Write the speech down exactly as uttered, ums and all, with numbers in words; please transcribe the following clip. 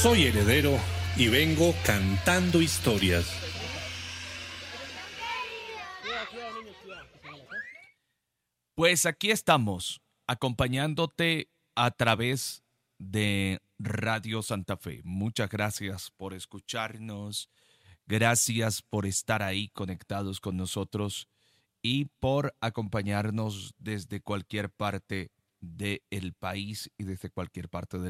Soy heredero y vengo cantando historias. Pues aquí estamos, acompañándote a través de Radio Santa Fe. Muchas gracias por escucharnos, gracias por estar ahí conectados con nosotros y por acompañarnos desde cualquier parte del país y desde cualquier parte del